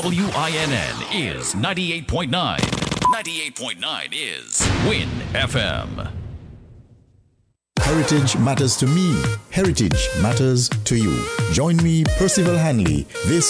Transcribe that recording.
WINN is 98.9. 98.9 is Win FM. Heritage matters to me. Heritage matters to you. Join me, Percival Hanley, this